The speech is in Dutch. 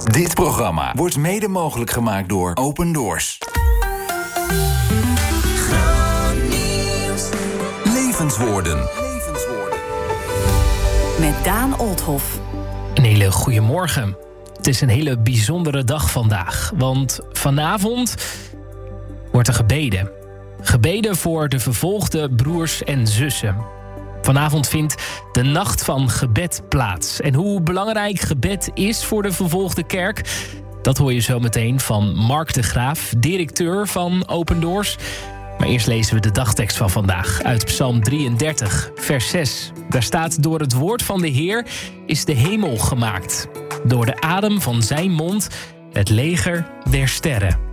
Dit programma wordt mede mogelijk gemaakt door Open Doors. Levenswoorden. Met Daan Olthoff. Een hele goede morgen. Het is een hele bijzondere dag vandaag. Want vanavond wordt er gebeden. Gebeden voor de vervolgde broers en zussen. Vanavond vindt de Nacht van Gebed plaats. En hoe belangrijk gebed is voor de vervolgde kerk, dat hoor je zo meteen van Mark de Graaf, directeur van Open Doors. Maar eerst lezen we de dagtekst van vandaag uit Psalm 33, vers 6. Daar staat: door het woord van de Heer is de hemel gemaakt. Door de adem van zijn mond het leger der sterren.